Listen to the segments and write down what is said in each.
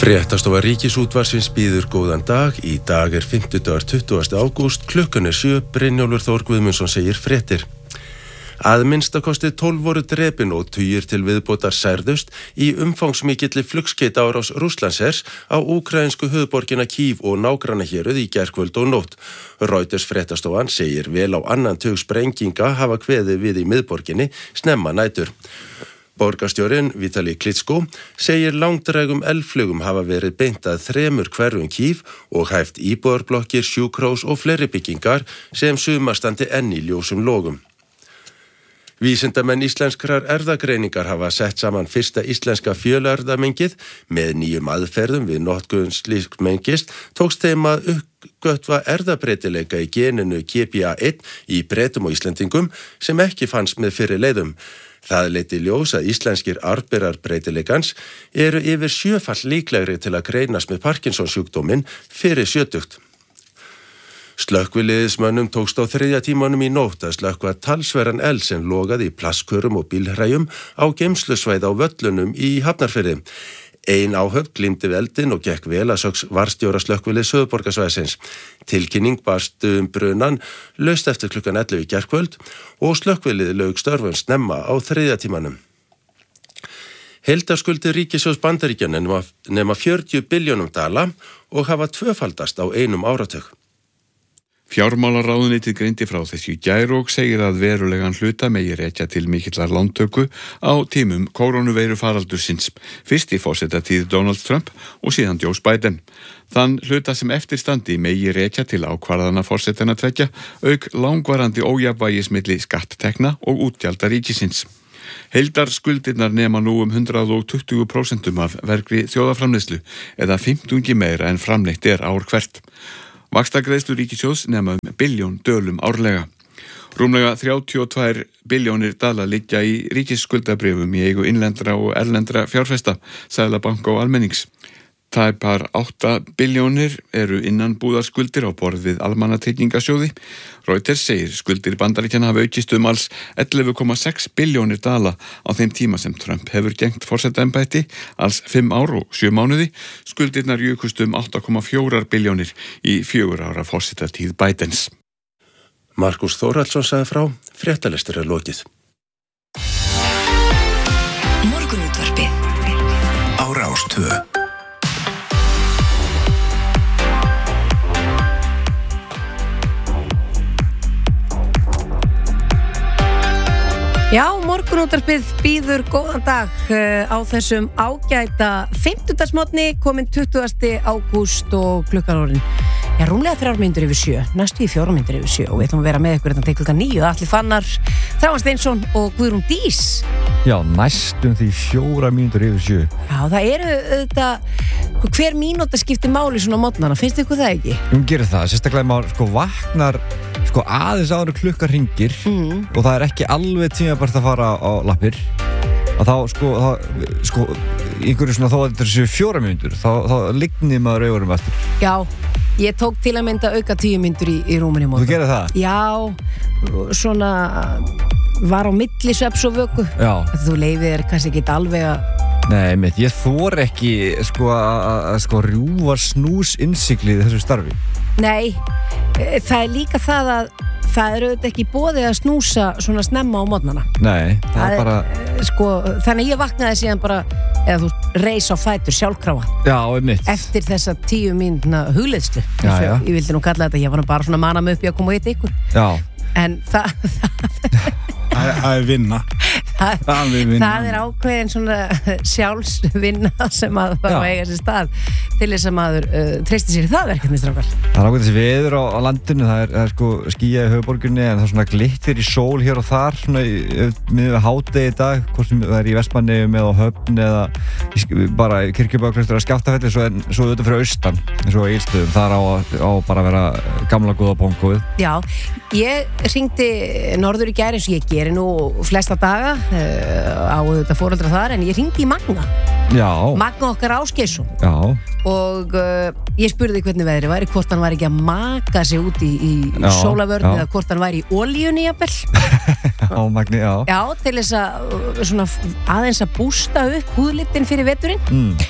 Fréttastofa Ríkisútvarpsins býður góðan dag. Í dag 20. ágúst, klukkan 7, Brynjólfur Þór Guðmundsson segir fréttir. Að minnstakosti 12 voru drepin og tugir til viðbótar særðust í umfangsmikilli flugskeitaárás Rússlandshers á úkraínsku höfuðborgina Kív og nágrannahéruð í gærkvöld og nótt. Reuters fréttastofan segir vel á annan tug sprenginga hafa kveðið við í miðborginni snemma nætur. Borgarstjórinn Vitali Klitschko segir langdrægum eldflugum hafa verið beint að 3 hverfum Kív og hæft íbúðarblokkir, sjúkrahús og fleiri byggingar sem sumar standi enn í ljósum logum. Vísindamenn íslenskrar erfðagreiningar hafa sett saman fyrsta íslenska fjöluerfðamengið með nýjum aðferðum við notkun slíks mengis tókst þeim að uppgötva erfðabreytileika í geninu GPA1 í Bretum og Íslendingum sem ekki fannst með fyrri leiðum. Það leiddi ljós að íslenskir arfberar breytileikans eru yfir 7-fall líklegri til að greinast með Parkinsons sjúkdóminn fyrir 70. Slökkviliðsmönnum tókst á 3. tímanum í nótt að slökkva talsverðan eld sem logaði í plastkörum og bílhræjum á geymslusvæði á völlunum í Hafnarfirði. Ein áhöfn glímdi við eldinn og gekk vel að sögn varðstjóra slökkviliðs höfuðborgarsvæðisins. Tilkynning barst brunan laust eftir klukkan 11 í gærkvöld og slökkvilið lauk störfum snemma á 3. tímanum. Heildarskuldir ríkissjóðs Bandaríkjanna nema 40 billjónum dala og hafa tvöfaldast á einum áratug. Fjármálaráðuneytið greindi frá þessu í gær og segir að verulegan hluta megi rekja til mikillar lántöku á tímum kórónuveiru faraldursins, fyrst í forsetatíð Donald Trump og síðan Joe Biden. Þann hluta sem eftirstandi megi rekja til ákvarðana forsetana tveggja, auk langvarandi ójafnvægis milli skatttekna og útgjalda ríkisins. Heildarskuldirnar nema nú 120% af vergri þjóðarframleiðslu eða 15 meira en framleitt ár hvert. Vaxtagreiðslur ríkissjóðs nema billjón dölum árlega. Rúmlega 32 billjónir dala liggja í ríkisskuldabréfum í eigu innlendra og erlendra fjárfesta, Seðlabanka og almennings. Tæpar 8 billjónir eru innanbúðarskuldir á borð við almannatryggingasjóði. Reuters segir skuldir Bandaríkjanna hafa aukist alls 11,6 billjónir dala á þeim tíma sem Trump hefur gegnt forsetaembætti, alls 5 ár og 7 mánuði. Skuldirnar jukust 8,4 billjónir í 4 ára forsetatíð Bidens. Markus Þórhallsson sagði frá, fréttalestur lokið. Morgunútvarpið á Rás 2. Já, morgunútvarpið býður góðan dag á þessum ágæta 50. kominn 20. ágúst og klukkan orðin. Já, rúmlega 3 mínútur yfir 7, næstu í 4 mínútur yfir 7 og við ætlum að vera með ykkur til klukkan 9. Atli Fannar, Þráinn Steinsson og Guðrún Dís. Já, næstum því 4 mínútur yfir 7. Já, það eru þetta, hver mínúta skiptir máli svona á morgnana, finnst ykkur það ekki? Gerir það, sérstaklega maður vaknar aðeins áður klukkan hringir og það ekki alveg tímabært að fara á lappir að þá einhverju svona þó að þetta séu 4 mínútur þá lignir maður augunum eftir. Já, ég tók til að mynda auka 10 mínútur í rúminu í morgun. Þú gerir það? Já, svona var á milli svefns og vöku. Já. Þú leifir kannski ekki alveg að Nei, mitt, ég þor ekki að rjúfa snús innsiglið þessu starfi. Nei, það líka það að það auðvitað ekki boðið að snúsa svona snemma á morgnana. Nei, það bara þannig ég vaknaði síðan bara eða þú reis á fætur sjálfkrafa. Já, mitt. Eftir þessa 10 mínútna hugleiðslu. Já. Ég vildi nú kalla þetta, ég var bara svona manna mig upp í að koma og hitta ykkur. Já. En Það er vinna. Það er ákveðin svona sjálfsvinna sem að fara að eiga sér stað til þess að maður treysti sér í það verkefni, strákar. Það er ákveðin þessi veður á landinu, það er skýjað í höfuðborginni en það er svona glittir í sól hér og þar svona miðað við hádegi í dag, hvort sem það er í Vestmannaeyjum eða á Höfn eða bara í Kirkjubæjarklaustri eða Skaftafelli, svo auðvitað fyrir austan eins og Egilsstöðum, þar á bara að vera gamla góða póngóið. Já, ég hringdi norður í gær eins og ég geri nú flesta daga á þetta foreldra þar, en ég hringdi í Magna. Já. Magna okkar Ásgeirsson. Já. Og ég spurði hvernig veðrið væri, hvort hann væri ekki að maka sig út í sólavörn eða hvort hann væri í olíunni jafnvel. Á Magni, já. Já, til þess að svona aðeins að bústa upp húðlitin fyrir veturinn.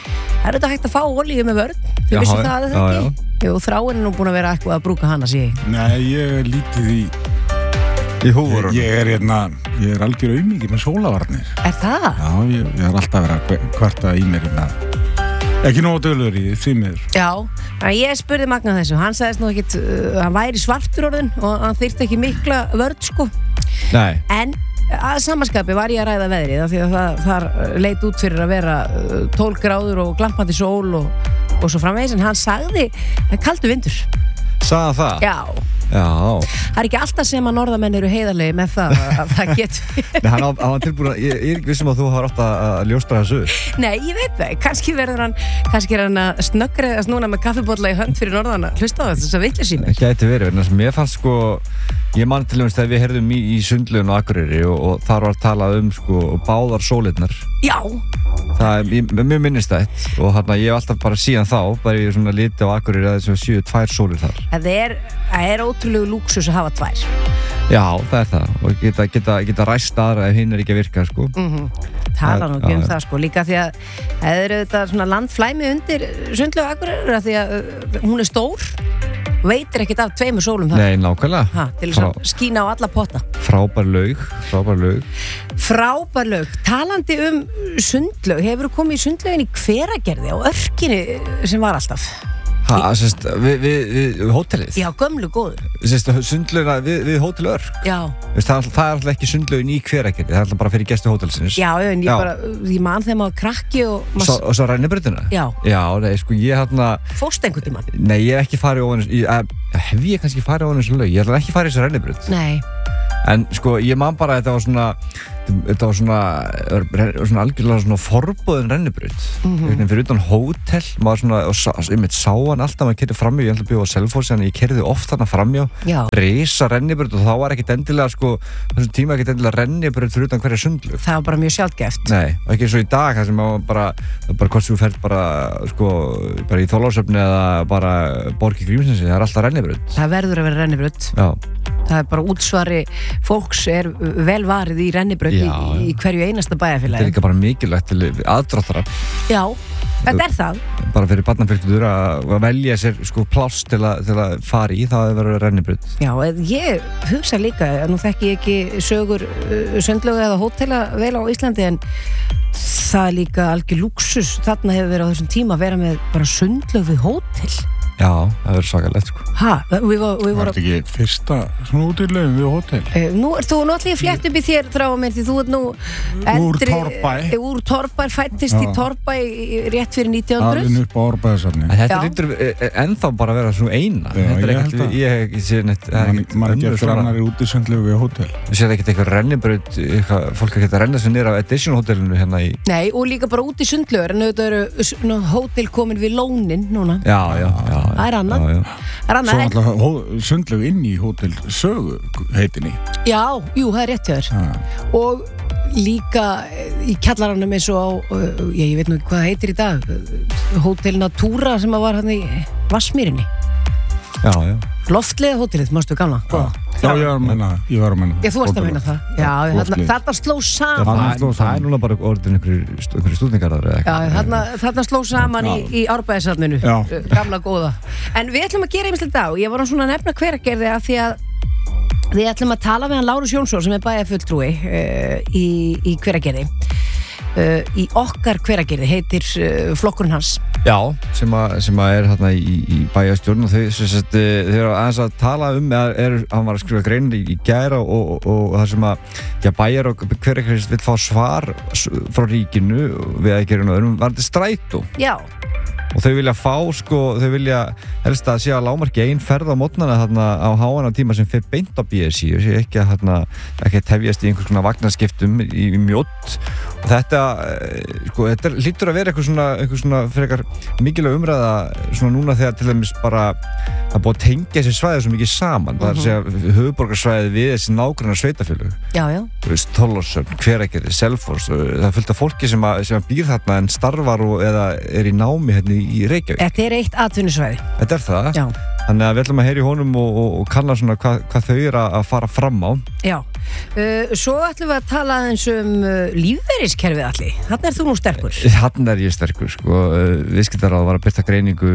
Það er þetta hægt að fá olíu með vörn. Þú vissi það eða ekki? Jú, Þráin nú búin að vera eitthvað að brúka hana, sé ég. Nei, ég er lítið í húfur. Ég er algjör aumingi með sólavarnir. Er það? Já, ég er alltaf verið að kvarta í mér ekki nógu dölur í því miður. Já, ég spurði Magna þessu. Hann sagðist nú ekkit, hann væri svartur orðin og hann þyrfti ekki mikla vörn, sko. Nei. En að samanskapi var ég að ræða veðrið af því að þar leit út fyrir að vera 12 gráður og glampandi sól og svo framvegis, en hann sagði kaldur vindur. Sagði það? Já. Það er ekki alltaf sem að norðamenn eru heiðarlegi með það að það getur. Nei, hann var tilbúin að, ég er ekki vissum að þú har átt að ljóstra þessu. Nei, ég veit það, kannski er hann að snöggreiðast núna með kaffibolla í hönd fyrir norðana. Hlusta á þess að vitleys í mér. Það gæti verið, en mér fannst sko, ég man til dæmis þegar við heyrðum í Sundlaugin og Akureyri og þar var talað sko báðar sólirnar. Já. Það er mjög minnisstætt og hérna ég hef alltaf bara síðan þá bara ég svona liti á Akureyri að þessum 7 sólir þar. Það er ótrúlegu lúksus að hafa 2. Já, það er það og geta ræst aðra ef hinn er ekki að virka sko. Tala nú ekki það sko, líka því að það eru þetta svona landflæmi undir Sundlaug Akureyri því að hún er stór, veitir ekkert af 2 sólum þar. Nei, nákvæmlega. Til þess að skína á alla potta. Frábær laug. Talandi Sundlaug, hefur þú komið í Sundlaugin í Hveragerði á Örkinni sem var alltaf? Við hótelið? Já, gömlu góður. Sundlaugina við hótel Örk? Já. Það er alltaf ekki Sundlaugin í Hveragerði, það er alltaf bara fyrir gestu hótelsins. Já, en ég man þegar maður krakki og... Og svo rennibrautina? Já. Já, nei, sko ég hérna... Fórstu einhvern tímann? Nei, ég hef ekki farið ofan hef ég kannski farið ofan þessu laug? Ég hef ekki farið þessu rennibraut. Nei. En sko, ég man bara að þetta var svona algjörlega svona forboðin rennibraut. Fyrir utan hótel, maður svona, ég mitt sá hann alltaf, maður kerði framjá, ég ætla að bjóða á Selfossi, en ég kerði oft þarna framjá, risa rennibraut og þá var ekkert endilega, sko, þessum tíma ekkert endilega rennibraut fyrir utan hverja Sundlaug. Það var bara mjög sjaldgæft. Nei, og ekki eins og í dag, það sem maður bara hvort þú ferð bara, sko, bara í Þorlákshöfn eða bara Borg í Grímsnesi, það er alltaf rennibraut. Það verður að vera rennibraut. Já. Það er bara útsvari, fólks er vel varið í rennibraut í hverju einasta bæjarfélagi. Þetta er líka bara mikilvægt til aðdráttara. Já, þetta er það. Bara fyrir barnafjölskyldur að velja sér sko pláss til að fara í, það er verið rennibraut. Já, ég hugsa líka, nú þekki ég ekki sögur sundlauga eða hótela vel á Íslandi, en það er líka algjör lúksus. Þarna hefur verið á þessum tíma að vera með bara sundlaug við hótel. Já, það verður svakalegt sko. Var þetta ekki fyrsta svona útilegum við hótel? Nú ert þú náttúrulega flétt upp í þér Þráa mér, því þú ert nú eldri úr Torfbæ, fættist í Torfbæ rétt fyrir 1900. Alveg upp á Árbæðarsafni. Þetta lítur ennþá bara að vera svona eina. Ég sé neitt mann ekki eftir annari útisundlegu við hótel. Þú séð ekkert eitthvað rennibraut, fólk að geta renna sig niður á Edition hótelinu hérna í... Nei, og líka bara út í sundlögur, en þetta eru hótel komin við Lónin núna. Já. Það er annað. Svo alltaf sundlaug inn í hótel Sögu heitinni. Já, jú, það er rétt hjá þér. Og líka í kjallaranum eins og á, ég veit nú ekki hvað það heitir í dag, Hótel Natúra sem var hann í Vassmýrinni. Já. Loftlega hótelið, mástu gamla? Já, ég var að menna það. Já, þú varst að menna það. Já, þarna sló saman. Það er núna bara orðin einhverju stúdningarðar eða eitthvað. Já, þarna sló saman í Árbæðarsafninu, gamla góða. En við ætlum að gera einmitt þetta og ég var svona að nefna Hveragerði af því að við ætlum að tala við hann Lárus Jónsson sem er bæjarfulltrúi í Hveragerði. Í okkar Hveragerði heitir flokkurinn hans. Já, sem að er hérna í bæjarstjórn og þau eru aðeins að tala hann var að skrifa grein í gær og það sem að bæjar og Hveragerði vill fá svar frá ríkinu við að gera öðrum varðandi strætó. Já. Og þau vilja fá, sko, þau vilja helst að sé að lágmarki ein ferð á mótnana þarna á háana tíma sem fer beint á BSI og sé ekki að tefjast í einhvers konar vagnarskiptum í mjótt. Og þetta hlýtur að vera einhver svona frekar mikilvæg umræða svona núna þegar til dæmis bara að búið að tengja þessi svæði svo mikið saman. Það er að segja höfuðborgarsvæði við þessi nágrannar sveitafélög. Já. Þorlákshöfn, Hveragerði, Selfoss, það er fullt af fólki sem býr þarna en starfar eða er í námi hérna í Reykjavík. Þetta er eitt atvinnusvæði. Þetta er það. Já. Þannig að við ætlum að heyra í honum og kanna svona hvað þau eru að fara fram á. Já. Svo ætlum við að tala eins lífeyriskerfið allir. Þarna þú nú sterkur. Þarna ég sterkur, sko. Viðskiptaráð var að birta greiningu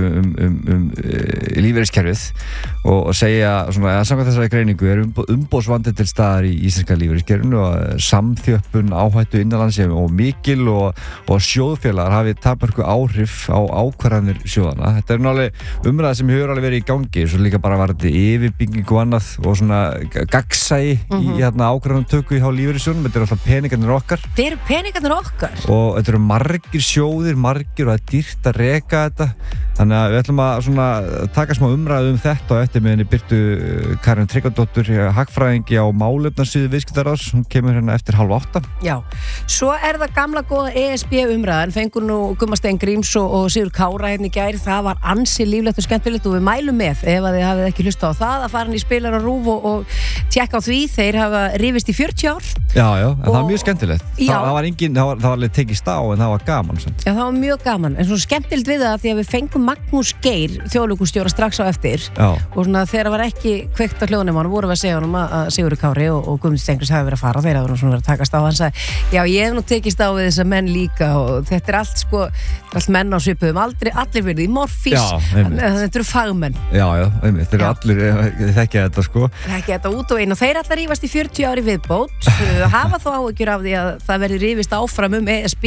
lífeyriskerfið og segja, svona, að samkvæmt þessari greiningu umboðsvandi til staðar í íslenska lífeyriskerfinu og samþjöppun áhættu innanlands og mikil og sjóðfélagar hafi takmörku áhrif á ákvarðanir sjóðana. Þetta náttúrulega umræða sem hefur alveg verið í gangi, svo líka bara var þetta yfirbyggingu og annað og svona gagnsæi í ákvarðantöku í lífeyrissjóðunum. Þetta alltaf peningarnir okkar. Þetta eru peningarnir okkar. Og þetta eru margir sjóðir, margir og það er dýrt að reka þetta. Þannig að við ætlum að svona taka smá umræðu þetta og eftir meðinni Birtu Karin Tryggvadóttur, hagfræðingi á málefnasviði Viðskiptaráðs. Hún kemur hérna eftir 7:30. Já, svo það gamla góða ESB umræðan, fengur nú Gumma Stein Gríms og Sigurður Kára hérna í gær. Það var ansi líflegt og skemmtilegt og við mælum með, ef að þið hafið ekki hlustað á það, að fara inn í Spilar og RÚV og tjekka á því. Þeir hafa rifist í 40 ár. Já, en það var mjög skemmtilegt. Það var alveg tekist á, en það var gaman. Já, það var mjög gaman, en svona skemmtilegt við það því að við fengum Magnús Geir, þjóðlögustjóra, strax á eftir. Já. Og svona þegar var ekki kveikt á hljóðnum, vorum við að segja honum að Sigurður Kári og Gummi Steingríms hafi verið að fara. Þeir hafa svona verið að takast á. Hann sagði, já, ég hef nú tekist á við þessa menn líka og þetta allt, sko, allt menn á svipuðum, allir verið í morfís. Þetta eru fagmenn. Já, þeir eru allir, þekkja þetta, sko. Þekkja þetta út og inn og þeir allar rífast í 40 ári viðbót. Hafa þó áhyggjur af því að það verður rifist áfram ESB,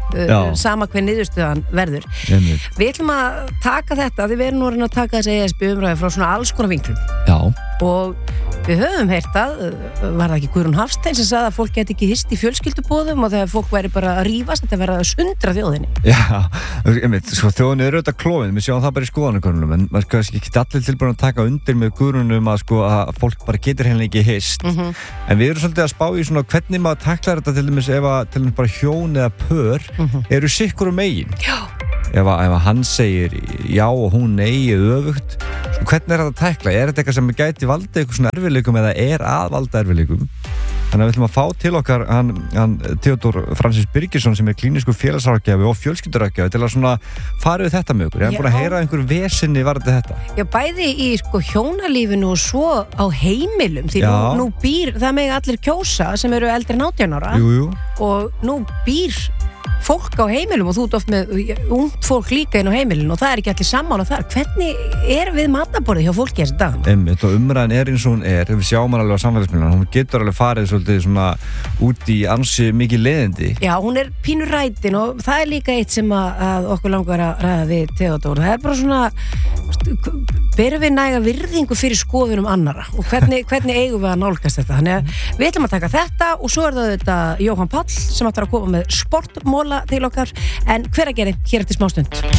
sama hver niðurstöðan verður. Við ætlum að taka þetta, því við erum nú að taka þessi ESB umræði frá svona alls konar vinklum. Já. Og við höfum heyrt að, var það ekki Guðrún Hafstein sem sagði að fólk geti ekki hist í fjölskyldubóðum og þegar fólk væri bara að rífast, þetta verða að sundra þjóðinni. Já, sko þjóðinni auðvitað klofin, við sjáum það bara í skoðanakönnunum, en maður kannski ekki allir tilbúin að taka undir með Guðrúnum að sko að fólk bara getur henni ekki hist. En við erum svolítið að spá í svona hvernig maður taklar þetta til dæmis ef að til dæmis bara hjón eða pör eru sikkur megin. Já. Ef hann segir já og hún nei öfugt, hvernig þetta að tækla? Þetta eitthvað sem gæti valda eitthvað svona erfiðleikum eða að valda erfiðleikum? Þannig að við ætlum að fá til okkar hann Theodór Francis Birgisson sem klíniskur félagsráðgjafi og fjölskylduráðgjafi til að svona fara við þetta með okkur. Ég hef búin að heyra einhver vesinni varðandi þetta. Já, bæði í sko hjónalífinu og svo á heimilum því nú býr, það mega allir kjósa sem eru eldri en 18 ára. Jú. Og nú býr fólk á heimilum og þú ert oft með ungt fólk líka inn á heimilin og það er ekki allir sammála þar. Hvernig við matarborðið hjá fólki þessi dag? Og umræðan eins og hún við sjáum hann alveg á samfélagsmiðlunum, hún getur alveg farið svolítið svona út í ansi mikið leiðindi. Já, hún pínur rætin og það er líka eitt sem að okkur langar að ræða við Theodór. Það er bara svona, berum við næga virðingu fyrir skoðunum annara og hvernig eigum við að nálgast þetta. Þannig að við ætlum að taka þetta og svo það þetta Jóhann Páll sem ætlar að koma með sportmóla til okkar, en hver að gera hér eftir smástund.